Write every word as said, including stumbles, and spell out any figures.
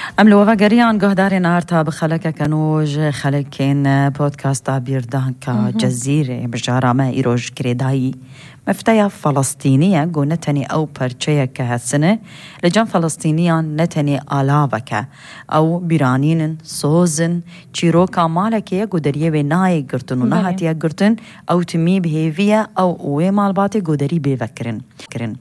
ام لو وگریان گهدارین آرتا بخلک کنوج خلکین پودکاست عبیر دانکا جزیره بجارامه ایروج کردایی مفتیا فلسطینیه گو نتنی او پرچه که هسنه لجان فلسطینیان نتنی آلاوکه او بیرانین سوزن چیروکا مالکیه گو دریه به نای گرتن و نهاتیه گرتن او تمی بهیویه او اوه مالباته گو دری بوکرن